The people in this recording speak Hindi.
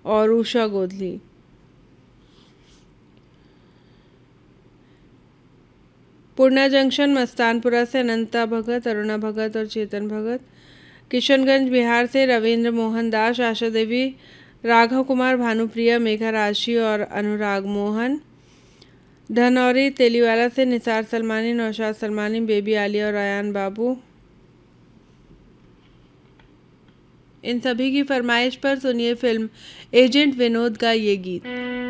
और उषा गोधली। पूर्णा जंक्शन मस्तानपुरा से अनंता भगत, अरुणा भगत और चेतन भगत। किशनगंज बिहार से रविंद्र मोहन दास, आशा देवी, राघव कुमार, भानुप्रिया, मेघा राशि और अनुराग मोहन। धनौरी तेलीवाला से निसार सलमानी, नौशाद सलमानी, बेबी आलिया और अयान बाबू। इन सभी की फरमाइश पर सुनिए फिल्म एजेंट विनोद का ये गीत।